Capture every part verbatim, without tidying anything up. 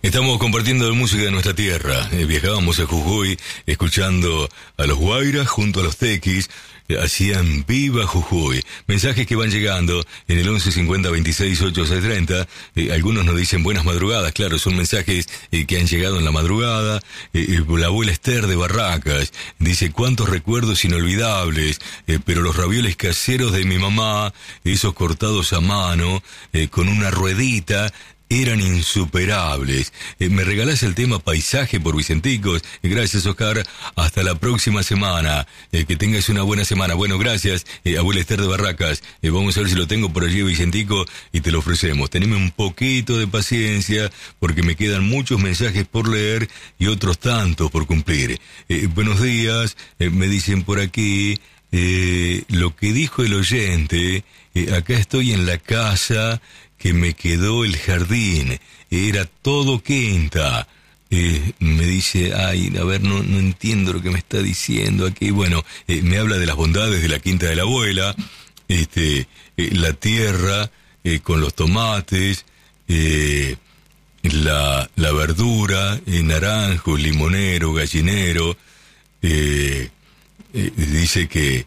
Estamos compartiendo la música de nuestra tierra. Eh, viajábamos a Jujuy, escuchando a los Guairas junto a los Tequis. Eh, hacían Viva Jujuy. Mensajes que van llegando en el once cincuenta veintiséis ochenta y seis treinta. Eh, algunos nos dicen buenas madrugadas. Claro, son mensajes eh, que han llegado en la madrugada. Eh, eh, la abuela Esther de Barracas dice: cuántos recuerdos inolvidables, eh, pero los ravioles caseros de mi mamá, esos cortados a mano, eh, con una ruedita, eran insuperables. Eh, ¿Me regalás el tema Paisaje por Vicenticos? Eh, gracias, Oscar. Hasta la próxima semana. Eh, que tengas una buena semana. Bueno, gracias, eh, abuela Esther de Barracas. Eh, vamos a ver si lo tengo por allí, Vicentico, y te lo ofrecemos. Teneme un poquito de paciencia, porque me quedan muchos mensajes por leer y otros tantos por cumplir. Eh, buenos días, eh, me dicen por aquí, eh, lo que dijo el oyente, eh, acá estoy en la casa que me quedó el jardín, era todo quinta. Eh, me dice, ay, a ver, no, no entiendo lo que me está diciendo aquí. Bueno, eh, me habla de las bondades de la quinta de la abuela, este, eh, la tierra eh, con los tomates, eh, la, la verdura, eh, naranjos, limonero, gallinero. Eh, eh, dice que,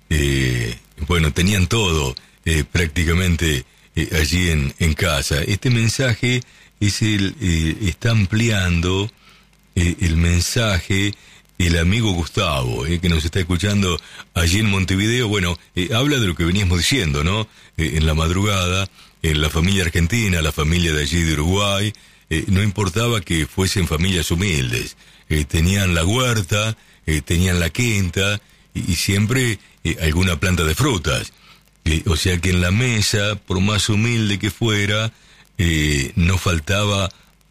eh, bueno, tenían todo eh, prácticamente Eh, allí en, en casa. Este mensaje es el, eh, está ampliando eh, el mensaje el amigo Gustavo, eh, que nos está escuchando allí en Montevideo. Bueno, eh, habla de lo que veníamos diciendo, ¿no? Eh, en la madrugada, en la familia argentina, la familia de allí de Uruguay, eh, no importaba que fuesen familias humildes, eh, tenían la huerta, eh, tenían la quinta y, y siempre eh, alguna planta de frutas. Eh, o sea que en la mesa, por más humilde que fuera, eh, no faltaba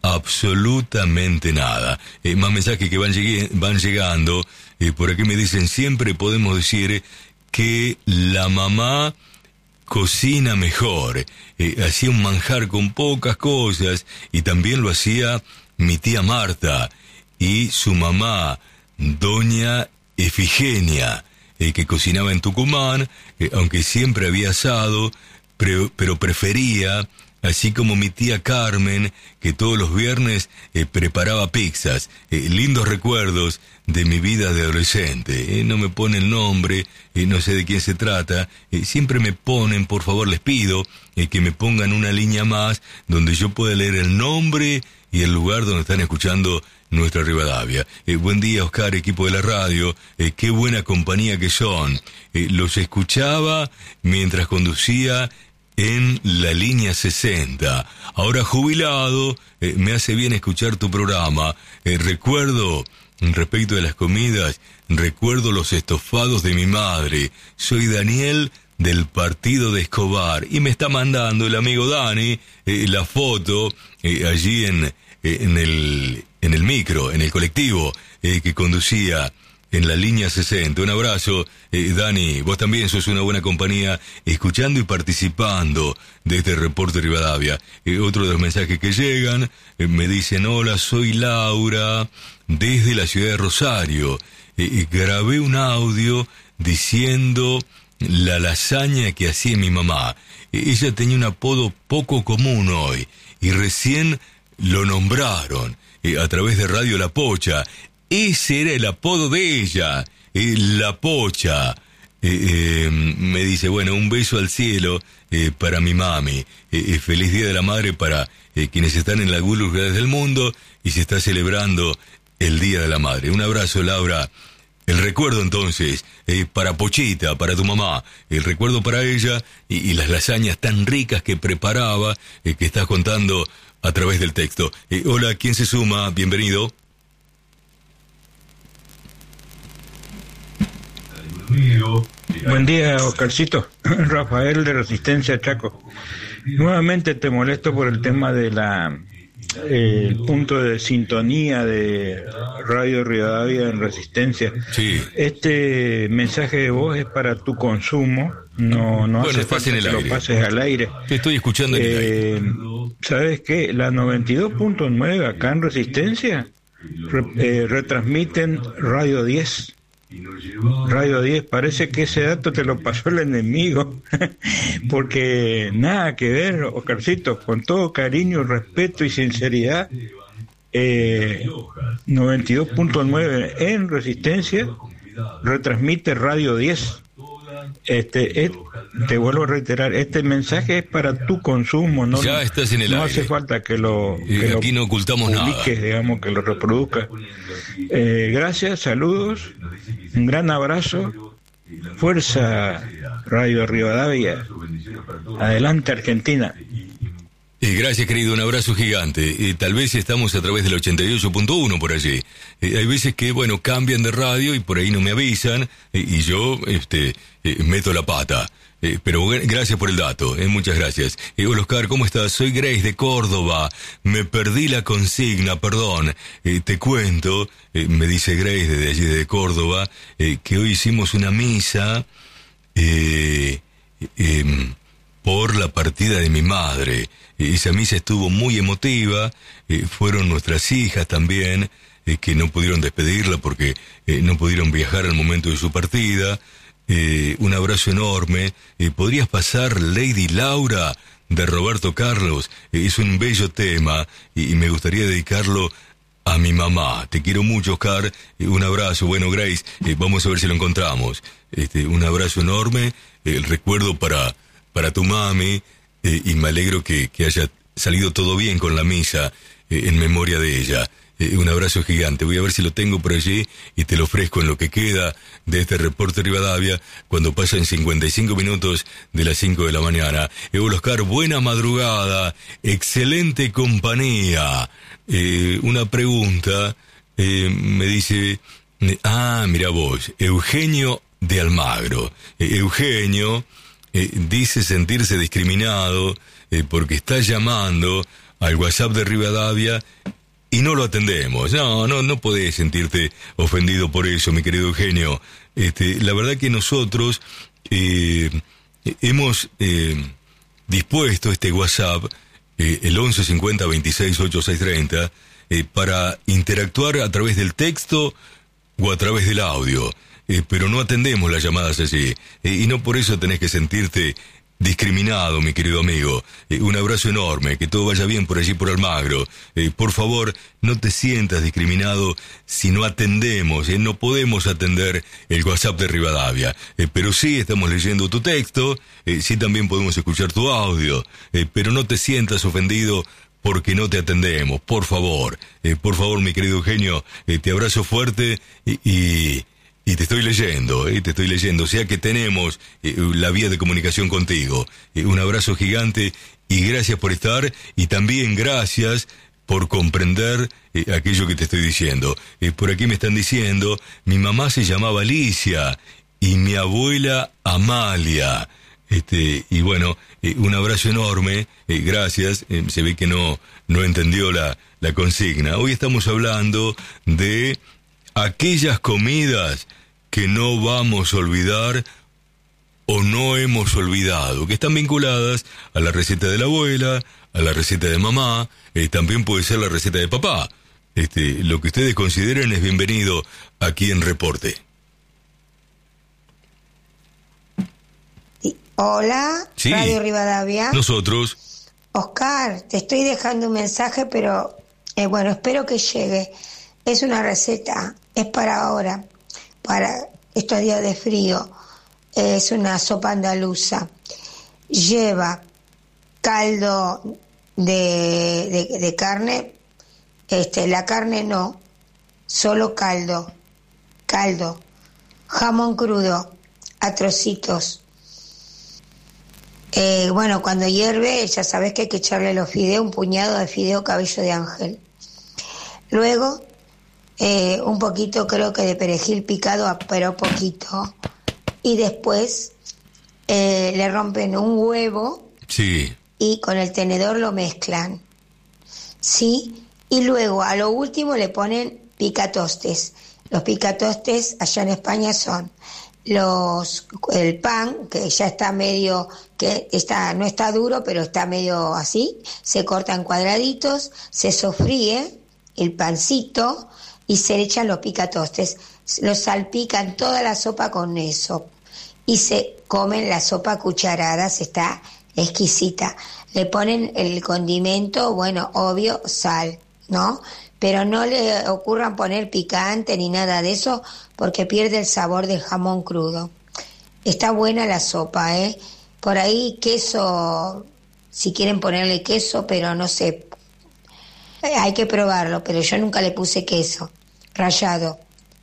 absolutamente nada. Eh, más mensajes que van, llegue, van llegando. Eh, por aquí me dicen, siempre podemos decir que la mamá cocina mejor. Eh, hacía un manjar con pocas cosas, y también lo hacía mi tía Marta y su mamá, doña Efigenia, Eh, que cocinaba en Tucumán, eh, aunque siempre había asado, pero, pero prefería, así como mi tía Carmen, que todos los viernes eh, preparaba pizzas. Eh, lindos recuerdos de mi vida de adolescente. Eh, no me pone el nombre, eh, no sé de quién se trata. Eh, siempre me ponen, por favor les pido, eh, que me pongan una línea más donde yo pueda leer el nombre y el lugar donde están escuchando nuestra Rivadavia. Eh, buen día, Oscar, equipo de la radio. Eh, qué buena compañía que son. Eh, los escuchaba mientras conducía en la línea sesenta. Ahora jubilado, eh, me hace bien escuchar tu programa. Eh, recuerdo, respecto de las comidas, recuerdo los estofados de mi madre. Soy Daniel del partido de Escobar. Y me está mandando el amigo Dani eh, la foto eh, allí en, eh, en el... en el micro, en el colectivo eh, que conducía en la línea sesenta. Un abrazo, eh, Dani, vos también sos una buena compañía, escuchando y participando de este reporte Rivadavia. Eh, otro de los mensajes que llegan, eh, me dicen, hola, soy Laura, desde la ciudad de Rosario. Eh, grabé un audio diciendo la lasaña que hacía mi mamá. Eh, ella tenía un apodo poco común hoy, y recién lo nombraron Eh, a través de Radio La Pocha. Ese era el apodo de ella, eh, La Pocha. Eh, eh, me dice, bueno, un beso al cielo eh, para mi mami. Eh, eh, feliz Día de la Madre para eh, quienes están en algunos lugares del mundo y se está celebrando el Día de la Madre. Un abrazo, Laura. El recuerdo entonces, eh, para Pochita, para tu mamá, el recuerdo para ella y, y las lasañas tan ricas que preparaba, eh, que estás contando a través del texto. Eh, hola, ¿quién se suma? Bienvenido. Buen día, Oscarcito. Rafael de Resistencia Chaco. Nuevamente te molesto por el tema de la eh, el punto de sintonía de Radio Rivadavia en Resistencia. Sí. Este mensaje de voz es para tu consumo. No, no bueno, hace falta que lo aire. Pases al aire. Te estoy escuchando en eh, el aire. ¿Sabes qué? La noventa y dos punto nueve acá en Resistencia re, eh, retransmiten Radio diez. Radio diez, parece que ese dato te lo pasó el enemigo, porque nada que ver, Oscarcito, con todo cariño, respeto y sinceridad, eh, noventa y dos punto nueve en Resistencia, retransmite Radio diez. Este, este, te vuelvo a reiterar, este mensaje es para tu consumo, no, ya estás en el no aire. hace falta que lo, que aquí lo no ocultamos publiques, nada. digamos, que lo reproduzca. Eh, gracias, saludos, un gran abrazo, fuerza Radio Rivadavia, adelante Argentina. Eh, gracias, querido, un abrazo gigante. Eh, tal vez estamos a través del ochenta y ocho punto uno por allí. Eh, hay veces que, bueno, cambian de radio y por ahí no me avisan eh, y yo este, eh, meto la pata. Eh, pero gracias por el dato, eh, muchas gracias. Eh, hola Oscar, ¿cómo estás? Soy Grace de Córdoba. Me perdí la consigna, perdón. Eh, te cuento, eh, me dice Grace desde allí de Córdoba, eh, que hoy hicimos una misa eh, eh, por la partida de mi madre. Esa misa estuvo muy emotiva, eh, fueron nuestras hijas también, eh, que no pudieron despedirla porque eh, no pudieron viajar al momento de su partida. Eh, un abrazo enorme. Eh, ¿Podrías pasar Lady Laura de Roberto Carlos? Eh, es un bello tema y, y me gustaría dedicarlo a mi mamá. Te quiero mucho, Oscar. Eh, un abrazo. Bueno, Grace, eh, vamos a ver si lo encontramos. Este, un abrazo enorme. Eh, el recuerdo para, para tu mami. Eh, y me alegro que, que haya salido todo bien con la misa eh, en memoria de ella. Eh, un abrazo gigante. Voy a ver si lo tengo por allí y te lo ofrezco en lo que queda de este reporte Rivadavia cuando pasen cincuenta y cinco minutos de las cinco de la mañana. Eh, hola Oscar, buena madrugada, excelente compañía. Eh, una pregunta, eh, me dice, eh, ah, mira vos, Eugenio de Almagro. Eh, Eugenio... Eh, dice sentirse discriminado eh, porque está llamando al WhatsApp de Rivadavia y no lo atendemos. No, no, no podés sentirte ofendido por eso, mi querido Eugenio. Este, la verdad que nosotros eh, hemos eh, dispuesto este WhatsApp, eh, el once cincuenta veintiséis ochenta y seis treinta, eh, para interactuar a través del texto o a través del audio. Eh, pero no atendemos las llamadas allí, eh, y no por eso tenés que sentirte discriminado, mi querido amigo. Eh, un abrazo enorme, que todo vaya bien por allí por Almagro. Eh, por favor, no te sientas discriminado si no atendemos, eh, no podemos atender el WhatsApp de Rivadavia, eh, pero sí estamos leyendo tu texto, eh, sí también podemos escuchar tu audio, eh, pero no te sientas ofendido porque no te atendemos, por favor. Eh, por favor, mi querido Eugenio, eh, te abrazo fuerte y... y Y te estoy leyendo, eh, te estoy leyendo, o sea que tenemos eh, la vía de comunicación contigo. Eh, un abrazo gigante y gracias por estar y también gracias por comprender eh, aquello que te estoy diciendo. Eh, por aquí me están diciendo, mi mamá se llamaba Alicia y mi abuela Amalia. Este, y bueno, eh, un abrazo enorme, eh, gracias, eh, se ve que no, no entendió la, la consigna. Hoy estamos hablando de aquellas comidas que no vamos a olvidar o no hemos olvidado, que están vinculadas a la receta de la abuela, a la receta de mamá, eh, también puede ser la receta de papá. Este, lo que ustedes consideren es bienvenido aquí en Reporte. Hola, sí, Radio Rivadavia. Nosotros. Oscar, te estoy dejando un mensaje, pero eh, bueno, espero que llegue. Es una receta, es para ahora, para estos días de frío. Es una sopa andaluza. Lleva caldo de, de, de carne, este, la carne no, solo caldo, caldo, jamón crudo, a trocitos. Eh, bueno, cuando hierve, ya sabes que hay que echarle los fideos, un puñado de fideo cabello de ángel. Luego, Eh, un poquito creo que de perejil picado, pero poquito, y después eh, le rompen un huevo, sí, y con el tenedor lo mezclan, sí, y luego a lo último le ponen picatostes. Los picatostes allá en España son los el pan que ya está medio, que está no está duro pero está medio así, se cortan cuadraditos, se sofríe el pancito y se le echan los picatostes, los salpican toda la sopa con eso y se comen la sopa a cucharadas, está exquisita. Le ponen el condimento, bueno, obvio, sal ¿no? Pero no le ocurran poner picante ni nada de eso, porque pierde el sabor del jamón crudo. Está buena la sopa, ¿eh? Por ahí queso, si quieren ponerle queso, pero no sé, hay que probarlo, pero yo nunca le puse queso rallado.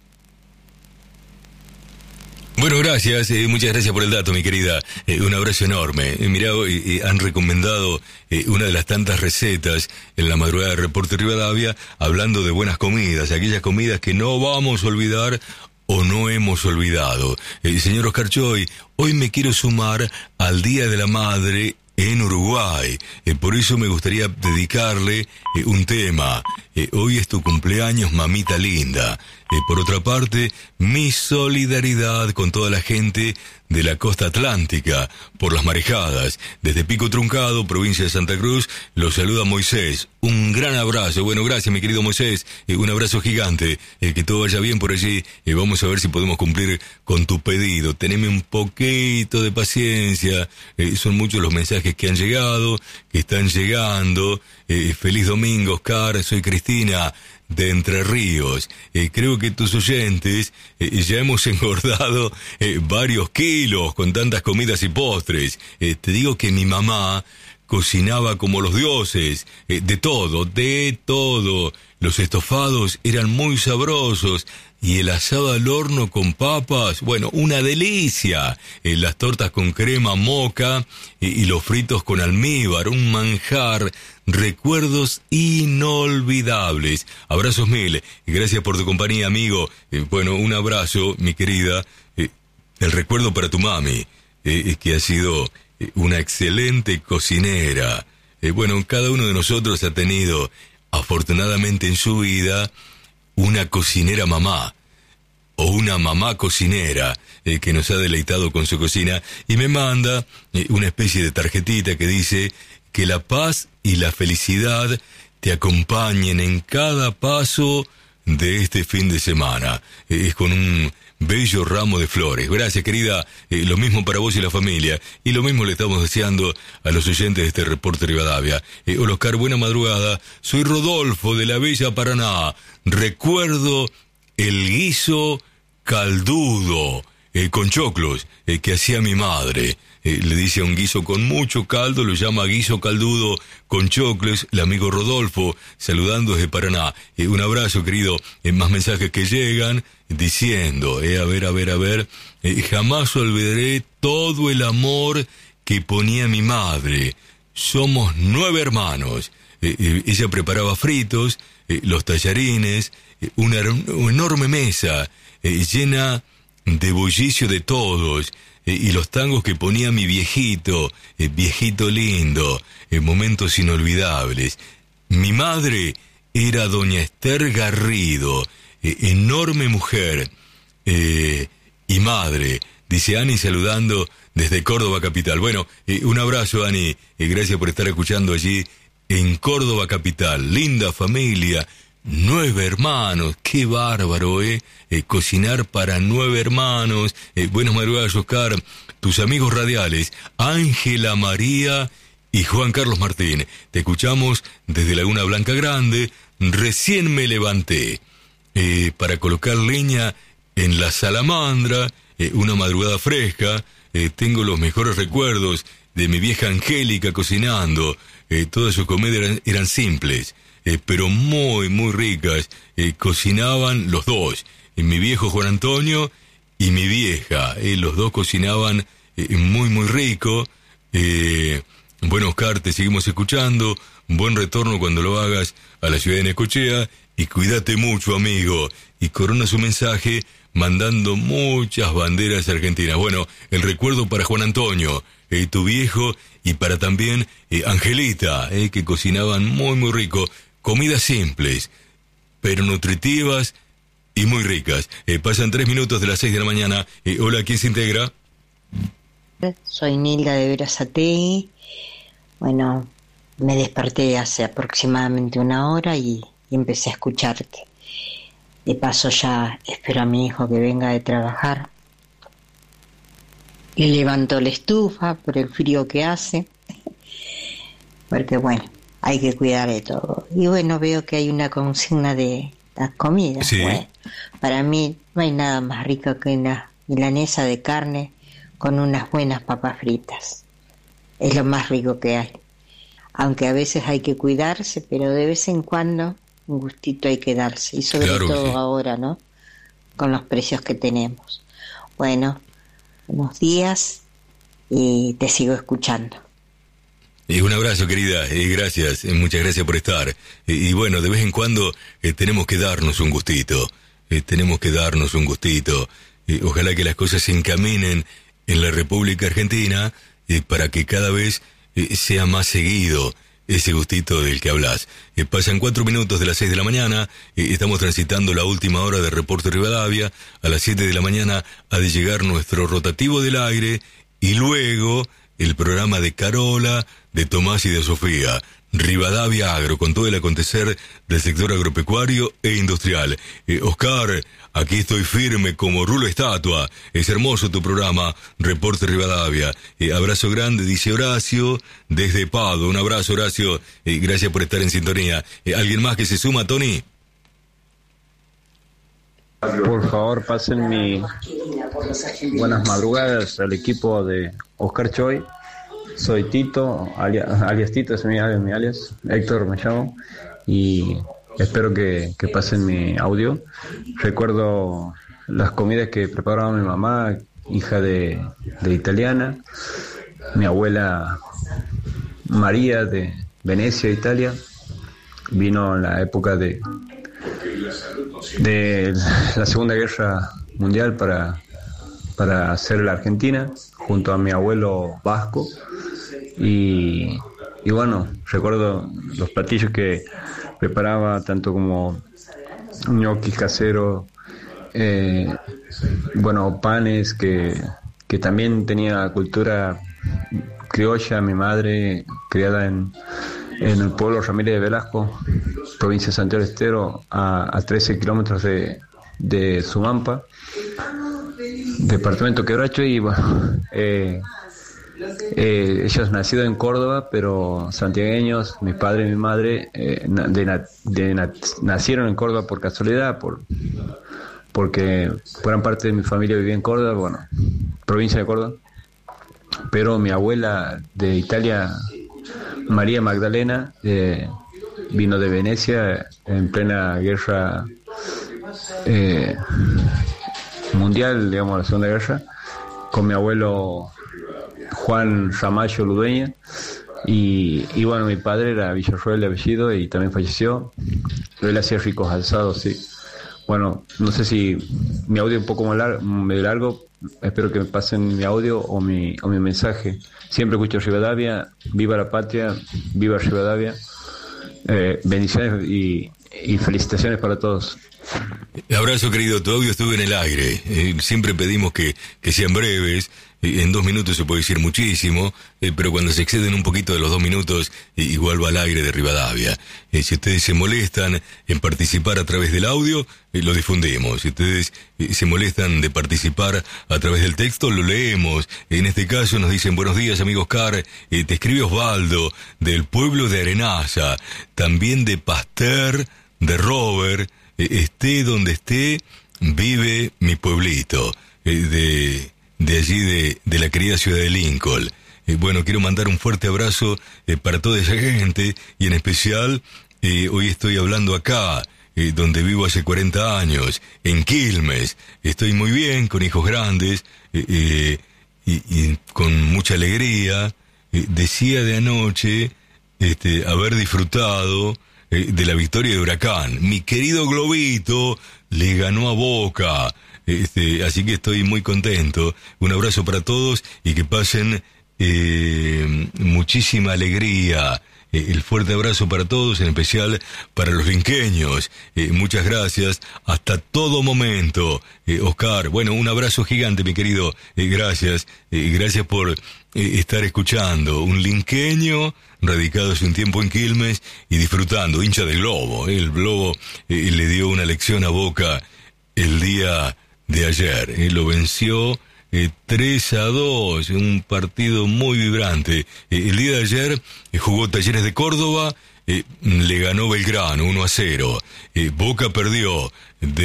Bueno, gracias, eh, muchas gracias por el dato, mi querida. Eh, un abrazo enorme. Eh, mirá, eh, eh, han recomendado eh, una de las tantas recetas en la madrugada de Reporte Rivadavia, hablando de buenas comidas, aquellas comidas que no vamos a olvidar o no hemos olvidado. Eh, señor Oscar Choy, hoy me quiero sumar al Día de la Madre en Uruguay. Eh, por eso me gustaría dedicarle eh, un tema. Eh, hoy es tu cumpleaños, mamita linda. Eh, por otra parte, mi solidaridad con toda la gente de la costa atlántica por las marejadas. Desde Pico Truncado, provincia de Santa Cruz, los saluda Moisés. Un gran abrazo. Bueno, gracias, mi querido Moisés. Eh, un abrazo gigante. Eh, que todo vaya bien por allí. Eh, vamos a ver si podemos cumplir con tu pedido. Teneme un poquito de paciencia. Eh, son muchos los mensajes que han llegado, que están llegando. Eh, feliz domingo, Oscar. Soy Cristina de Entre Ríos. Eh, creo que tus oyentes eh, ya hemos engordado eh, varios kilos con tantas comidas y postres. Eh, te digo que mi mamá cocinaba como los dioses, eh, de todo, de todo. Los estofados eran muy sabrosos y el asado al horno con papas, bueno, una delicia. Eh, las tortas con crema moca eh, y los fritos con almíbar, un manjar. Recuerdos inolvidables. Abrazos mil. Gracias por tu compañía, amigo. Eh, bueno, un abrazo, mi querida. Eh, el recuerdo para tu mami, eh, que ha sido eh, una excelente cocinera. Eh, bueno, cada uno de nosotros ha tenido, afortunadamente en su vida, una cocinera mamá. O una mamá cocinera eh, que nos ha deleitado con su cocina. Y me manda eh, una especie de tarjetita que dice: que la paz y la felicidad te acompañen en cada paso de este fin de semana. Eh, es con un bello ramo de flores. Gracias, querida. Eh, lo mismo para vos y la familia. Y lo mismo le estamos deseando a los oyentes de este Reporte Rivadavia. Eh, hola, Oscar, buena madrugada. Soy Rodolfo de la Bella Paraná. Recuerdo el guiso caldudo eh, con choclos eh, que hacía mi madre. Eh, le dice a un guiso con mucho caldo, lo llama guiso caldudo con chocles, el amigo Rodolfo, saludando desde Paraná. Eh, un abrazo, querido. Eh, más mensajes que llegan diciendo, eh, a ver, a ver, a ver, eh, jamás olvidaré todo el amor que ponía mi madre. Somos nueve hermanos. Eh, eh, ella preparaba fritos, eh, los tallarines, eh, una, una enorme mesa eh, llena de bullicio de todos. Eh, y los tangos que ponía mi viejito, eh, viejito lindo, en eh, momentos inolvidables. Mi madre era doña Esther Garrido, eh, enorme mujer eh, y madre, dice Ani saludando desde Córdoba capital. Bueno, eh, un abrazo, Ani, eh, gracias por estar escuchando allí en Córdoba capital. Linda familia, nueve hermanos, qué bárbaro, eh, eh cocinar para nueve hermanos. Eh, buenas madrugadas, Oscar. Tus amigos radiales, Ángela María y Juan Carlos Martín. Te escuchamos desde Laguna Blanca Grande. Recién me levanté eh, para colocar leña en la salamandra, eh, una madrugada fresca. Eh, tengo los mejores recuerdos de mi vieja Angélica cocinando. Eh, todas sus comidas eran, eran simples, eh, pero muy, muy ricas. Eh, cocinaban los dos, eh, mi viejo Juan Antonio y mi vieja. Eh, los dos cocinaban eh, muy, muy rico. Eh, bueno, Oscar, te seguimos escuchando. Buen retorno cuando lo hagas a la ciudad de Necochea. Y cuídate mucho, amigo. Y corona su mensaje mandando muchas banderas argentinas. Bueno, el recuerdo para Juan Antonio, eh, tu viejo, y para también eh, Angelita, eh, que cocinaban muy, muy rico. Comidas simples, pero nutritivas y muy ricas. Eh, pasan tres minutos de las seis de la mañana. Eh, hola, ¿quién se integra? Soy Nilda de Verazategui. Bueno, me desperté hace aproximadamente una hora y, y empecé a escucharte. De paso ya espero a mi hijo que venga de trabajar. Le levanto la estufa por el frío que hace. Porque bueno, hay que cuidar de todo. Y bueno, veo que hay una consigna de las comidas. Sí. Bueno, para mí no hay nada más rico que una milanesa de carne con unas buenas papas fritas. Es lo más rico que hay. Aunque a veces hay que cuidarse, pero de vez en cuando un gustito hay que darse. Y sobre Claro que todo sí. ahora, ¿no? Con los precios que tenemos. Bueno, buenos días y te sigo escuchando. Y un abrazo, querida, y gracias, eh, muchas gracias por estar. Y, y bueno, de vez en cuando eh, tenemos que darnos un gustito, eh, tenemos que darnos un gustito. Eh, ojalá que las cosas se encaminen en la República Argentina eh, para que cada vez eh, sea más seguido ese gustito del que hablas. Eh, pasan cuatro minutos de las seis de la mañana, eh, estamos transitando la última hora de Reporte Rivadavia. A las siete de la mañana ha de llegar nuestro rotativo del aire y luego el programa de Carola, de Tomás y de Sofía. Rivadavia Agro, con todo el acontecer del sector agropecuario e industrial. Eh, Oscar, aquí estoy firme como rulo estatua. Es hermoso tu programa, Reporte Rivadavia. Eh, abrazo grande, dice Horacio, desde Pado. Un abrazo, Horacio. Eh, gracias por estar en sintonía. Eh, ¿Alguien más que se suma, Tony? Por favor, pasen mi buenas madrugadas al equipo de Oscar Choi. Soy Tito, alias, alias Tito, es mi, mi alias. Héctor me llamo y espero que, que pasen mi audio. Recuerdo las comidas que preparaba mi mamá, hija de, de italiana, mi abuela María de Venecia, Italia. Vino en la época de de la Segunda Guerra Mundial para, para hacer la Argentina, junto a mi abuelo vasco. Y, y bueno, recuerdo los platillos que preparaba, tanto como ñoquis caseros, eh, bueno, panes, que, que también tenía cultura criolla. Mi madre, criada en en el pueblo Ramírez de Velasco, provincia de Santiago del Estero, a, a trece kilómetros de, de Sumampa, departamento Quebracho. Y bueno, eh, eh, ellos nacidos en Córdoba, pero santiagueños. Mi padre y mi madre eh, de, de, nacieron en Córdoba por casualidad, por porque gran parte de mi familia vivía en Córdoba, bueno, provincia de Córdoba. Pero mi abuela de Italia, María Magdalena, eh, vino de Venecia en plena guerra eh, mundial, digamos, la Segunda Guerra, con mi abuelo Juan Ramallo Ludeña. Y, y bueno, mi padre era Villarroel de apellido y también falleció. Él hacía ricos alzados, sí. Bueno, no sé si mi audio es un poco más largo, medio largo. Espero que me pasen mi audio o mi, o mi mensaje. Siempre escucho Rivadavia. Viva la patria, viva Rivadavia. Eh, bendiciones y, y felicitaciones para todos. Abrazo, querido. Tu audio estuvo en el aire. Eh, siempre pedimos que, que sean breves. Eh, en dos minutos se puede decir muchísimo, eh, pero cuando se exceden un poquito de los dos minutos, eh, igual va al aire de Rivadavia. Eh, si ustedes se molestan en participar a través del audio, eh, lo difundimos. Si ustedes eh, se molestan de participar a través del texto, lo leemos. En este caso nos dicen: buenos días, amigo Oscar. Eh, te escribe Osvaldo, del pueblo de Arenaza, también de Pasteur, de Robert. Eh, esté donde esté, vive mi pueblito, eh, de, de allí de, de la querida ciudad de Lincoln. Eh, bueno, quiero mandar un fuerte abrazo eh, para toda esa gente, y en especial eh, hoy estoy hablando acá, eh, donde vivo hace cuarenta años, en Quilmes. Estoy muy bien, con hijos grandes, eh, eh, y, y con mucha alegría. Eh, decía de anoche este, haber disfrutado de la victoria de Huracán. Mi querido Globito le ganó a Boca, este, así que estoy muy contento. Un abrazo para todos y que pasen eh, muchísima alegría. Eh, el fuerte abrazo para todos, en especial para los linqueños. Eh, muchas gracias, hasta todo momento. Eh, Oscar, bueno, un abrazo gigante, mi querido. Eh, gracias, eh, gracias por eh, estar escuchando. Un linqueño radicado hace un tiempo en Quilmes y disfrutando, hincha del Globo. El Globo eh, le dio una lección a Boca el día de ayer. Eh, lo venció eh, tres a dos, un partido muy vibrante. Eh, el día de ayer eh, jugó Talleres de Córdoba eh, le ganó Belgrano uno a cero. Eh, Boca perdió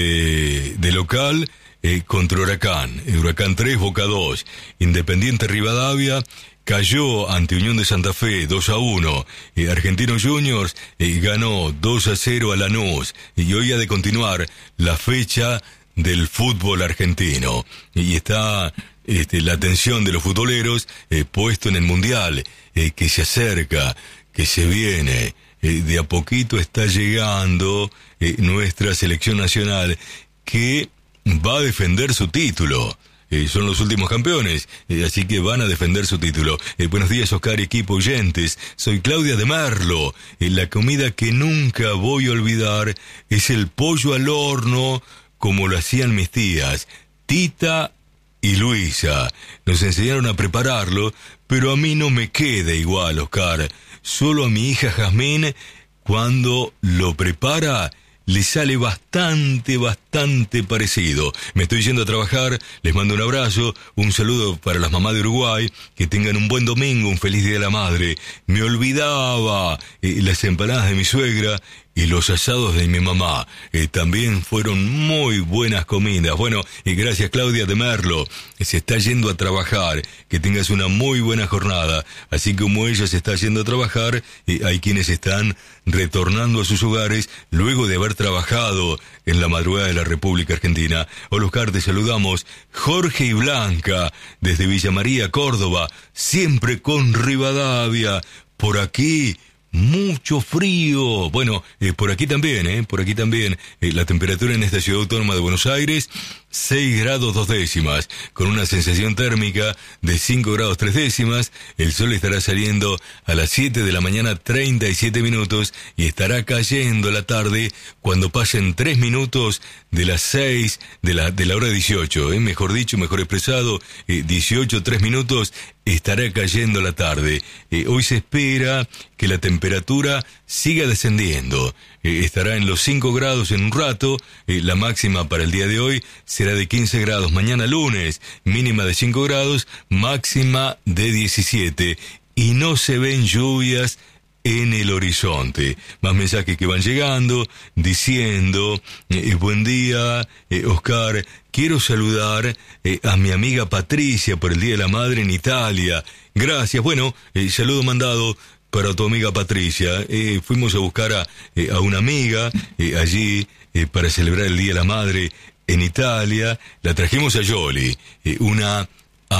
de, de local eh, contra Huracán. Huracán tres, Boca dos. Independiente Rivadavia cayó ante Unión de Santa Fe dos a uno. Eh, Argentinos Juniors eh, ganó dos a cero a Lanús. Y hoy ha de continuar la fecha del fútbol argentino. Y está este, la atención de los futboleros eh, puesto en el Mundial, eh, que se acerca, que se viene. Eh, de a poquito está llegando eh, nuestra selección nacional, que va a defender su título. Eh, son los últimos campeones, eh, así que van a defender su título. Eh, buenos días, Oscar, equipo oyentes. Soy Claudia de Merlo. Eh, la comida que nunca voy a olvidar es el pollo al horno, como lo hacían mis tías, Tita y Luisa. Nos enseñaron a prepararlo, pero a mí no me queda igual, Oscar. Solo a mi hija Jazmín, cuando lo prepara, le sale bastante, bastante parecido. Me estoy yendo a trabajar, les mando un abrazo, un saludo para las mamás de Uruguay, que tengan un buen domingo, un feliz Día de la Madre. Me olvidaba eh, las empanadas de mi suegra y los asados de mi mamá. Eh, también fueron muy buenas comidas. Bueno, y gracias, Claudia de Merlo. Se está yendo a trabajar. Que tengas una muy buena jornada. Así como ella se está yendo a trabajar, eh, hay quienes están retornando a sus hogares luego de haber trabajado en la madrugada de la República Argentina. Hola, Oscar, te saludamos. Jorge y Blanca, desde Villa María, Córdoba, siempre con Rivadavia. Por aquí, mucho frío. Bueno, eh, por aquí también, eh, por aquí también. Eh, la temperatura en esta ciudad autónoma de Buenos Aires, seis grados dos décimas, con una sensación térmica de cinco grados tres décimas. El sol estará saliendo a las siete de la mañana, treinta y siete minutos, y estará cayendo la tarde cuando pasen tres minutos de las seis de la, de la hora dieciocho, eh, mejor dicho, mejor expresado, eh, dieciocho, tres minutos, estará cayendo la tarde. Eh, hoy se espera que la temperatura siga descendiendo. Eh, estará en los cinco grados en un rato. Eh, la máxima para el día de hoy será de quince grados. Mañana lunes, mínima de cinco grados, máxima de diecisiete. Y no se ven lluvias en el horizonte. Más mensajes que van llegando, diciendo, eh, buen día, eh, Oscar, quiero saludar eh, a mi amiga Patricia por el Día de la Madre en Italia. Gracias. Bueno, eh, saludo mandado para tu amiga Patricia. Eh, fuimos a buscar a, eh, a una amiga eh, allí eh, para celebrar el Día de la Madre en Italia. La trajimos a Yoli, eh, una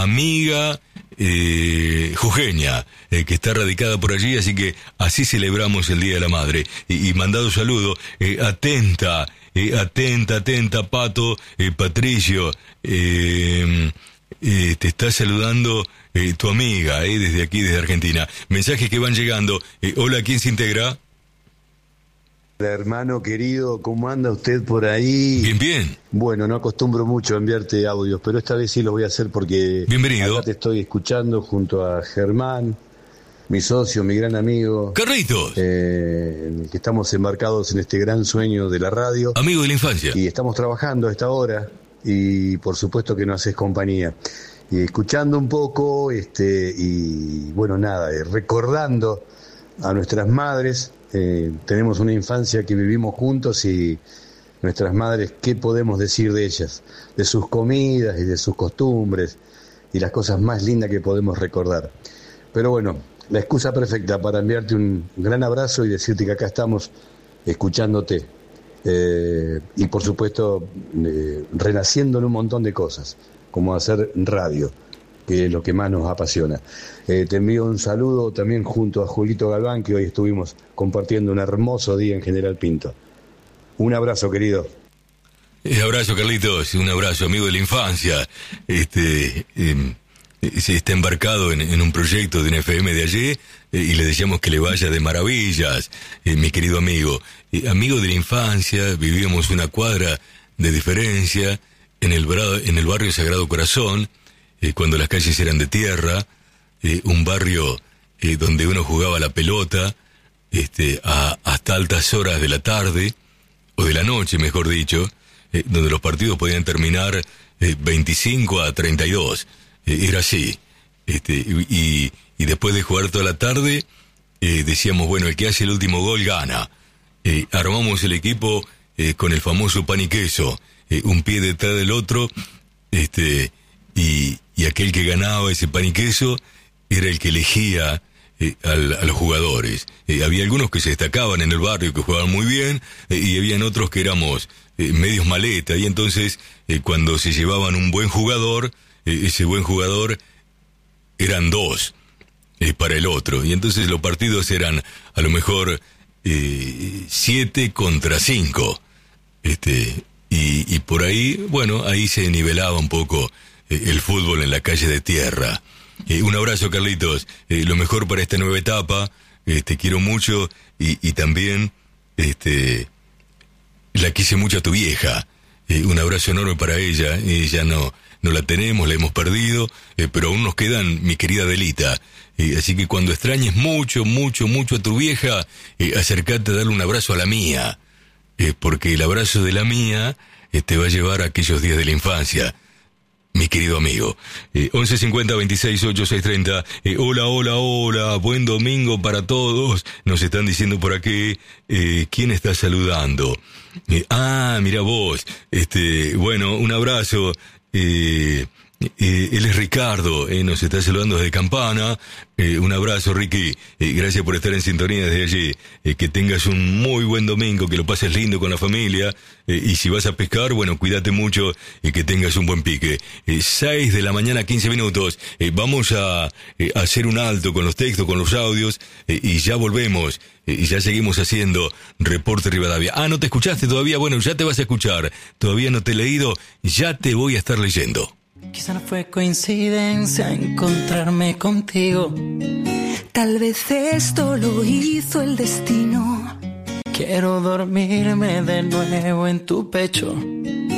amiga eh, jujeña, eh, que está radicada por allí, así que así celebramos el Día de la Madre. Y, y mandado saludo, eh, atenta, eh, atenta, atenta, Pato, eh, Patricio, eh, eh, te está saludando eh, tu amiga, eh, desde aquí, desde Argentina. Mensajes que van llegando. Eh, hola, ¿quién se integra? Hermano querido, ¿cómo anda usted por ahí? Bien, bien. Bueno, no acostumbro mucho a enviarte audios, pero esta vez sí lo voy a hacer porque bienvenido. Acá te estoy escuchando junto a Germán, mi socio, mi gran amigo. Carlitos. Eh, en el que estamos embarcados en este gran sueño de la radio. Amigo de la infancia. Y estamos trabajando a esta hora y por supuesto que nos haces compañía. Y escuchando un poco, este y bueno, nada, eh, recordando a nuestras madres. Eh, tenemos una infancia que vivimos juntos y nuestras madres, ¿qué podemos decir de ellas? De sus comidas y de sus costumbres y las cosas más lindas que podemos recordar. Pero bueno, la excusa perfecta para enviarte un gran abrazo y decirte que acá estamos escuchándote. Eh, y por supuesto, eh, renaciendo en un montón de cosas, como hacer radio, que es lo que más nos apasiona. Eh, te envío un saludo también junto a Julito Galván, que hoy estuvimos compartiendo un hermoso día en General Pinto. Un abrazo, querido. Un abrazo, Carlitos, un abrazo, amigo de la infancia. Este eh, se está embarcado en, en un proyecto de una F M de allí, eh, y le deseamos que le vaya de maravillas, eh, mi querido amigo. Eh, amigo de la infancia, vivíamos una cuadra de diferencia en el, en el barrio Sagrado Corazón, eh, cuando las calles eran de tierra, eh, un barrio eh, donde uno jugaba la pelota este, a, hasta altas horas de la tarde, o de la noche, mejor dicho, eh, donde los partidos podían terminar eh, veinticinco a treinta y dos. Eh, era así. Este, y, y después de jugar toda la tarde, eh, decíamos, bueno, el que hace el último gol gana. Eh, armamos el equipo eh, con el famoso pan y queso, eh, un pie detrás del otro, este, y, y aquel que ganaba ese pan y queso era el que elegía eh, al, a los jugadores. Eh, había algunos que se destacaban en el barrio, que jugaban muy bien, eh, y habían otros que éramos eh, medios maleta, y entonces eh, cuando se llevaban un buen jugador, eh, ese buen jugador eran dos eh, para el otro, y entonces los partidos eran a lo mejor eh, siete contra cinco, este, y, y por ahí, bueno, ahí se nivelaba un poco eh, el fútbol en la calle de tierra. Eh, un abrazo, Carlitos, eh, lo mejor para esta nueva etapa, eh, te quiero mucho, y, y también este la quise mucho a tu vieja, eh, un abrazo enorme para ella. Ella no no la tenemos, la hemos perdido, eh, pero aún nos quedan, mi querida Delita, eh, así que cuando extrañes mucho, mucho, mucho a tu vieja, eh, acércate a darle un abrazo a la mía, eh, porque el abrazo de la mía eh, te va a llevar a aquellos días de la infancia, mi querido amigo. eh, once cincuenta, veintiséis, ochenta y seis treinta. Eh, hola, hola, hola, buen domingo para todos. Nos están diciendo por aquí, eh, ¿quién está saludando? Eh, ah, mira vos, este, bueno, un abrazo. Eh, eh, él es Ricardo, eh, nos está saludando desde Campana. Eh, un abrazo, Ricky, eh, gracias por estar en sintonía desde allí. Eh, que tengas un muy buen domingo, que lo pases lindo con la familia, eh, y si vas a pescar, bueno, cuídate mucho y que tengas un buen pique. Eh, seis de la mañana, quince minutos, eh, vamos a, eh, a hacer un alto con los textos, con los audios, eh, y ya volvemos, eh, y ya seguimos haciendo Reporte Rivadavia. Ah, ¿no te escuchaste todavía? Bueno, ya te vas a escuchar. Todavía no te he leído, ya te voy a estar leyendo. Quizá no fue coincidencia encontrarme contigo. Tal vez esto lo hizo el destino. Quiero dormirme de nuevo en tu pecho.